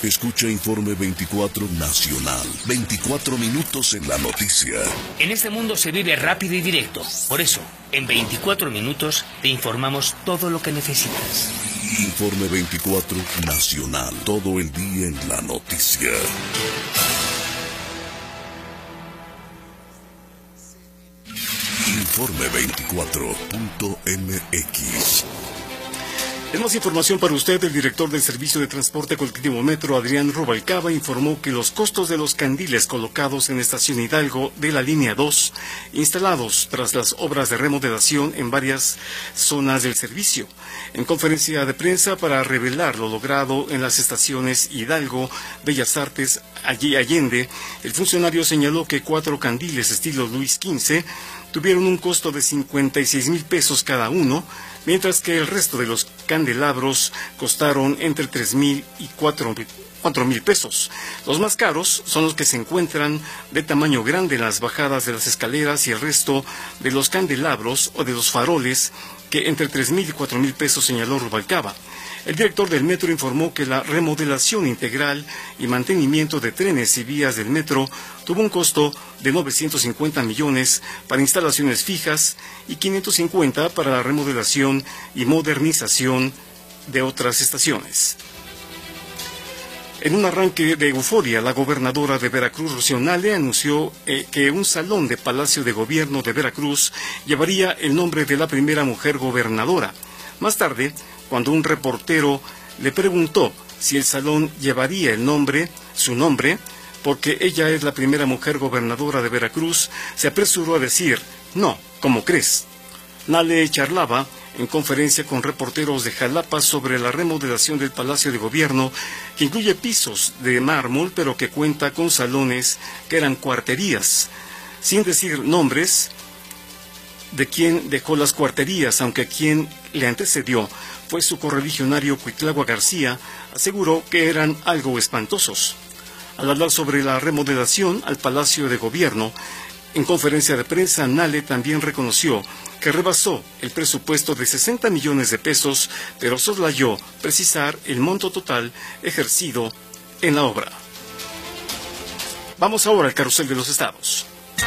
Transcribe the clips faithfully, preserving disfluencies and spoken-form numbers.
Escucha Informe veinticuatro Nacional. veinticuatro minutos en la noticia. En este mundo se vive rápido y directo. Por eso, en veinticuatro minutos te informamos todo lo que necesitas. Informe veinticuatro Nacional. Todo el día en la noticia. Informe veinticuatro punto m x. Tenemos información para usted. El director del Servicio de Transporte Colectivo Metro, Adrián Rubalcaba, informó que los costos de los candiles colocados en Estación Hidalgo de la línea dos, instalados tras las obras de remodelación en varias zonas del servicio. En conferencia de prensa para revelar lo logrado en las estaciones Hidalgo, Bellas Artes, allí Allende, el funcionario señaló que cuatro candiles estilo Luis quince tuvieron un costo de cincuenta y seis mil pesos cada uno, mientras que el resto de los candelabros costaron entre tres mil y cuatro mil pesos. Los más caros son los que se encuentran de tamaño grande en las bajadas de las escaleras y el resto de los candelabros o de los faroles, que entre tres mil y cuatro mil pesos, señaló Rubalcaba. El director del metro informó que la remodelación integral y mantenimiento de trenes y vías del metro tuvo un costo de novecientos cincuenta millones para instalaciones fijas y quinientos cincuenta para la remodelación y modernización de otras estaciones. En un arranque de euforia, la gobernadora de Veracruz, Rocío Nale, anunció eh, que un salón de Palacio de Gobierno de Veracruz llevaría el nombre de la primera mujer gobernadora. Más tarde, cuando un reportero le preguntó si el salón llevaría el nombre, su nombre, porque ella es la primera mujer gobernadora de Veracruz, se apresuró a decir, no, ¿cómo crees? Nale charlaba en conferencia con reporteros de Jalapa sobre la remodelación del Palacio de Gobierno, que incluye pisos de mármol, pero que cuenta con salones que eran cuarterías, sin decir nombres de quien dejó las cuarterías, aunque quien le antecedió fue su correligionario Cuitlagua García, aseguró que eran algo espantosos. Al hablar sobre la remodelación al Palacio de Gobierno, en conferencia de prensa, Nale también reconoció que rebasó el presupuesto de sesenta millones de pesos, pero soslayó precisar el monto total ejercido en la obra. Vamos ahora al carrusel de los estados.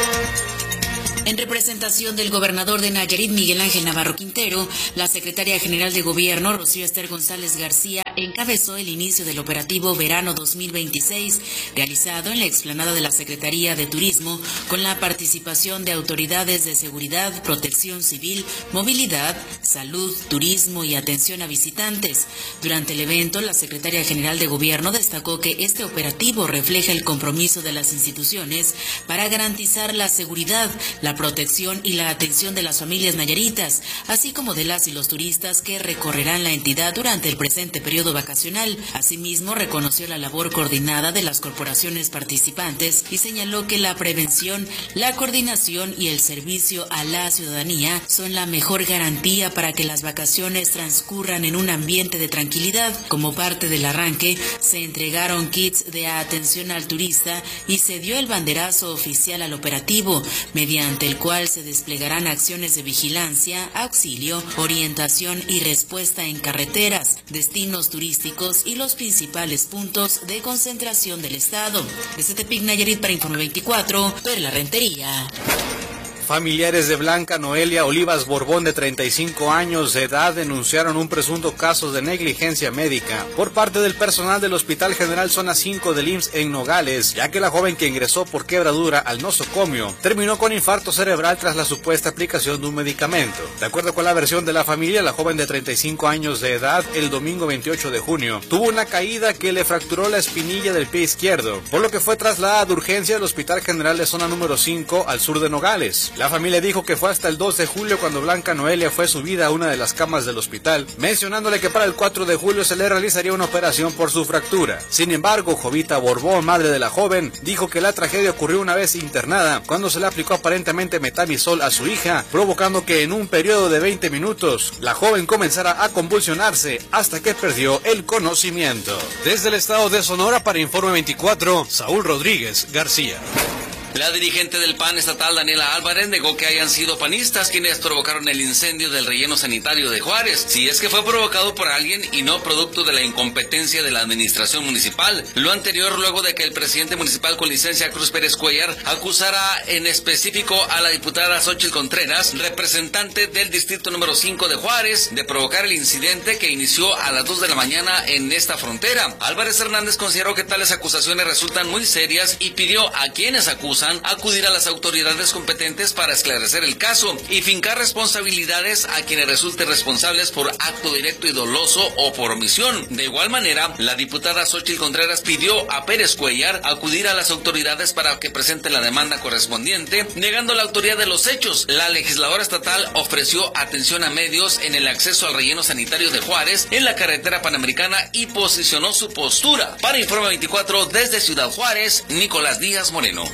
En representación del gobernador de Nayarit, Miguel Ángel Navarro Quintero, la secretaria general de Gobierno, Rocío Ester González García, encabezó el inicio del operativo Verano dos mil veintiséis, realizado en la explanada de la Secretaría de Turismo, con la participación de autoridades de seguridad, protección civil, movilidad, salud, turismo y atención a visitantes. Durante el evento, la secretaria general de Gobierno destacó que este operativo refleja el compromiso de las instituciones para garantizar la seguridad, la protección y la atención de las familias nayaritas, así como de las y los turistas que recorrerán la entidad durante el presente periodo vacacional. Asimismo, reconoció la labor coordinada de las corporaciones participantes y señaló que la prevención, la coordinación y el servicio a la ciudadanía son la mejor garantía para que las vacaciones transcurran en un ambiente de tranquilidad. Como parte del arranque, se entregaron kits de atención al turista y se dio el banderazo oficial al operativo, mediante el cual se desplegarán acciones de vigilancia, auxilio, orientación y respuesta en carreteras, destinos turísticos y los principales puntos de concentración del estado. Desde Tepic, Nayarit, para Informe veinticuatro, Perla Rentería. Familiares de Blanca Noelia Olivas Borbón, de treinta y cinco años de edad, denunciaron un presunto caso de negligencia médica por parte del personal del Hospital General Zona cinco del I M S S en Nogales, ya que la joven, que ingresó por quebradura al nosocomio, terminó con infarto cerebral tras la supuesta aplicación de un medicamento. De acuerdo con la versión de la familia, la joven de treinta y cinco años de edad, el domingo veintiocho de junio, tuvo una caída que le fracturó la espinilla del pie izquierdo, por lo que fue trasladada de urgencia al Hospital General de Zona número cinco al sur de Nogales. La familia dijo que fue hasta el dos de julio cuando Blanca Noelia fue subida a una de las camas del hospital, mencionándole que para el cuatro de julio se le realizaría una operación por su fractura. Sin embargo, Jovita Borbón, madre de la joven, dijo que la tragedia ocurrió una vez internada, cuando se le aplicó aparentemente metamizol a su hija, provocando que en un periodo de veinte minutos la joven comenzara a convulsionarse hasta que perdió el conocimiento. Desde el estado de Sonora, para Informe veinticuatro, Saúl Rodríguez García. La dirigente del P A N estatal, Daniela Álvarez, negó que hayan sido panistas quienes provocaron el incendio del relleno sanitario de Juárez, si es que fue provocado por alguien y no producto de la incompetencia de la administración municipal. Lo anterior luego de que el presidente municipal con licencia, Cruz Pérez Cuellar, acusara en específico a la diputada Xóchitl Contreras, representante del distrito número cinco de Juárez, de provocar el incidente que inició a las dos de la mañana en esta frontera. Álvarez Hernández consideró que tales acusaciones resultan muy serias y pidió a quienes acusan acudir a las autoridades competentes para esclarecer el caso y fincar responsabilidades a quienes resulten responsables por acto directo y doloso o por omisión. De igual manera, la diputada Xóchitl Contreras pidió a Pérez Cuellar acudir a las autoridades para que presente la demanda correspondiente, negando la autoría de los hechos. La legisladora estatal ofreció atención a medios en el acceso al relleno sanitario de Juárez en la carretera panamericana y posicionó su postura. Para Informe veinticuatro desde Ciudad Juárez, Nicolás Díaz Moreno.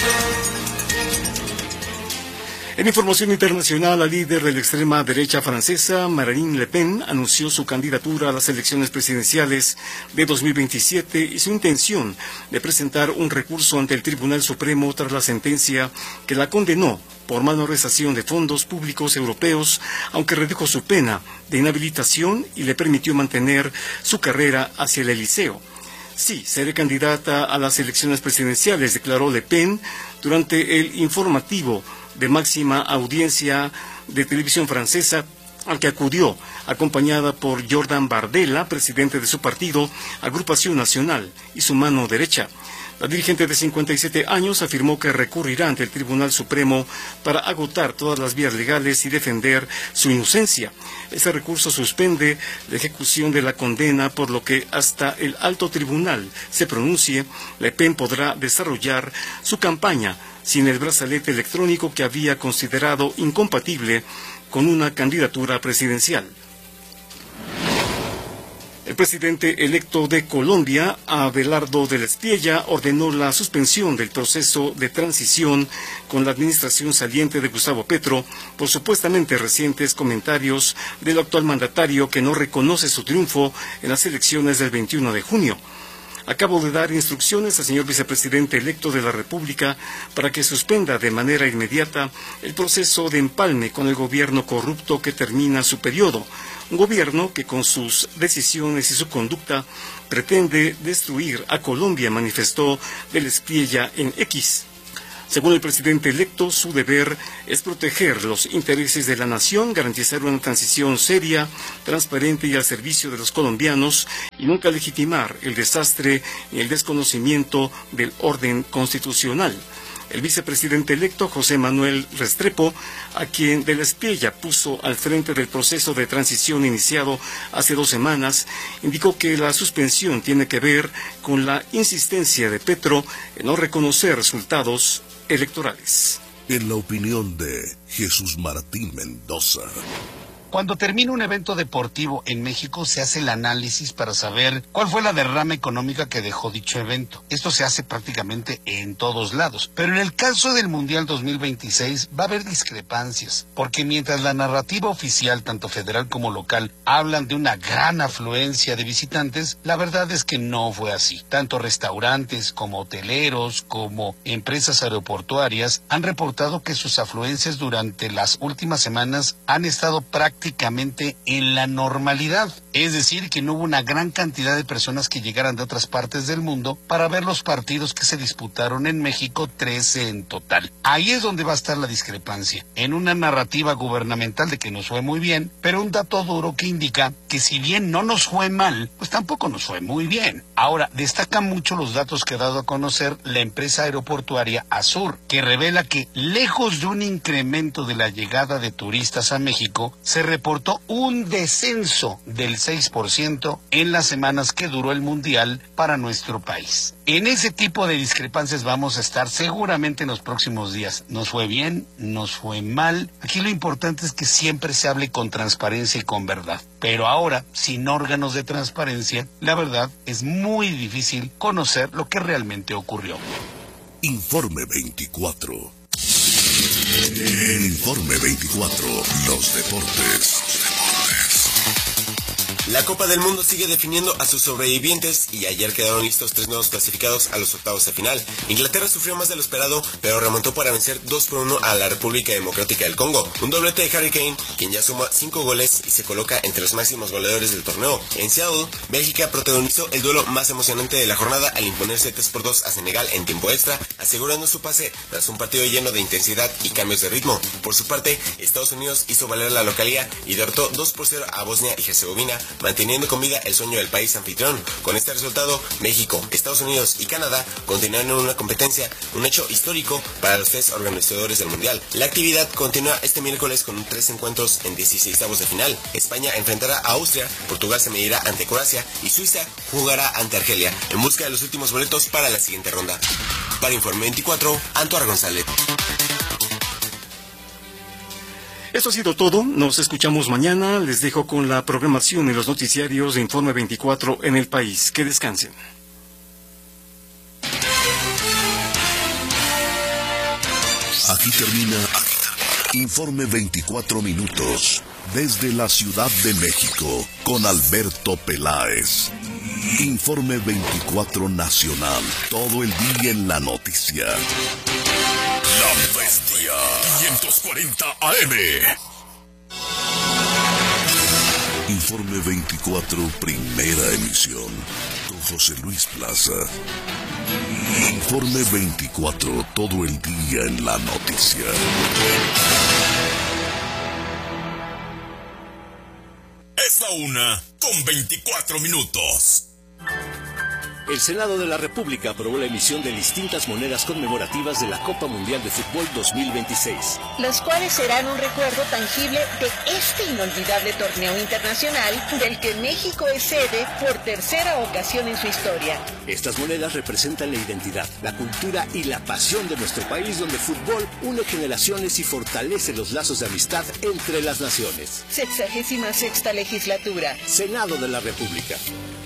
En información internacional, la líder de la extrema derecha francesa, Marine Le Pen, anunció su candidatura a las elecciones presidenciales de dos mil veintisiete y su intención de presentar un recurso ante el Tribunal Supremo tras la sentencia que la condenó por malversación de fondos públicos europeos, aunque redujo su pena de inhabilitación y le permitió mantener su carrera hacia el Eliseo. Sí, seré candidata a las elecciones presidenciales, declaró Le Pen durante el informativo de máxima audiencia de televisión francesa, al que acudió acompañada por Jordan Bardella, presidente de su partido, Agrupación Nacional, y su mano derecha. La dirigente de cincuenta y siete años afirmó que recurrirá ante el Tribunal Supremo para agotar todas las vías legales y defender su inocencia. Ese recurso suspende la ejecución de la condena, por lo que hasta el alto tribunal se pronuncie, Le Pen podrá desarrollar su campaña sin el brazalete electrónico que había considerado incompatible con una candidatura presidencial. El presidente electo de Colombia, Abelardo del Espriella, ordenó la suspensión del proceso de transición con la administración saliente de Gustavo Petro por supuestamente recientes comentarios del actual mandatario que no reconoce su triunfo en las elecciones del veintiuno de junio. Acabo de dar instrucciones al señor vicepresidente electo de la República para que suspenda de manera inmediata el proceso de empalme con el gobierno corrupto que termina su periodo. Un gobierno que con sus decisiones y su conducta pretende destruir a Colombia, manifestó del Espriella en X. Según el presidente electo, su deber es proteger los intereses de la nación, garantizar una transición seria, transparente y al servicio de los colombianos, y nunca legitimar el desastre ni el desconocimiento del orden constitucional. El vicepresidente electo, José Manuel Restrepo, a quien del Espriella puso al frente del proceso de transición iniciado hace dos semanas, indicó que la suspensión tiene que ver con la insistencia de Petro en no reconocer resultados electorales. En la opinión de Jesús Martín Mendoza. Cuando termina un evento deportivo en México, se hace el análisis para saber cuál fue la derrama económica que dejó dicho evento. Esto se hace prácticamente en todos lados. Pero en el caso del Mundial dos mil veintiséis va a haber discrepancias, porque mientras la narrativa oficial, tanto federal como local, hablan de una gran afluencia de visitantes, la verdad es que no fue así. Tanto restaurantes como hoteleros, como empresas aeroportuarias han reportado que sus afluencias durante las últimas semanas han estado prácticamente prácticamente en la normalidad, es decir, que no hubo una gran cantidad de personas que llegaran de otras partes del mundo para ver los partidos que se disputaron en México, trece en total. Ahí es donde va a estar la discrepancia, en una narrativa gubernamental de que nos fue muy bien, pero un dato duro que indica que si bien no nos fue mal, pues tampoco nos fue muy bien. Ahora, destacan mucho los datos que ha dado a conocer la empresa aeroportuaria Azur, que revela que lejos de un incremento de la llegada de turistas a México, se reportó un descenso del seis por ciento en las semanas que duró el Mundial para nuestro país. En ese tipo de discrepancias vamos a estar seguramente en los próximos días. ¿Nos fue bien? ¿Nos fue mal? Aquí lo importante es que siempre se hable con transparencia y con verdad. Pero ahora, sin órganos de transparencia, la verdad es muy difícil conocer lo que realmente ocurrió. Informe veinticuatro. En Informe veinticuatro, los deportes. La Copa del Mundo sigue definiendo a sus sobrevivientes y ayer quedaron listos tres nuevos clasificados a los octavos de final. Inglaterra sufrió más de lo esperado, pero remontó para vencer dos por uno a la República Democrática del Congo. Un doblete de Harry Kane, quien ya suma cinco goles y se coloca entre los máximos goleadores del torneo. En Seattle, Bélgica protagonizó el duelo más emocionante de la jornada al imponerse tres por dos a Senegal en tiempo extra, asegurando su pase tras un partido lleno de intensidad y cambios de ritmo. Por su parte, Estados Unidos hizo valer la localía y derrotó dos por cero a Bosnia y Herzegovina, manteniendo con vida el sueño del país anfitrión. Con este resultado, México, Estados Unidos y Canadá continuaron en una competencia, un hecho histórico para los tres organizadores del Mundial. La actividad continúa este miércoles con tres encuentros en dieciseisavos de final. España enfrentará a Austria, Portugal se medirá ante Croacia y Suiza jugará ante Argelia en busca de los últimos boletos para la siguiente ronda. Para Informe veinticuatro, Antoine González. Esto ha sido todo, nos escuchamos mañana, les dejo con la programación y los noticiarios de Informe veinticuatro en el país. Que descansen. Aquí termina, aquí termina Informe veinticuatro minutos, desde la Ciudad de México, con Alberto Peláez. Informe veinticuatro Nacional, todo el día en la noticia. La Bestia, quinientos cuarenta A M. Informe veinticuatro, primera emisión, con José Luis Plaza. Informe veinticuatro, todo el día en la noticia. Es la una con veinticuatro minutos. El Senado de la República aprobó la emisión de distintas monedas conmemorativas de la Copa Mundial de Fútbol dos mil veintiséis. Las cuales serán un recuerdo tangible de este inolvidable torneo internacional del que México es sede por tercera ocasión en su historia. Estas monedas representan la identidad, la cultura y la pasión de nuestro país, donde el fútbol une generaciones y fortalece los lazos de amistad entre las naciones. Sexagésima sexta legislatura. Senado de la República.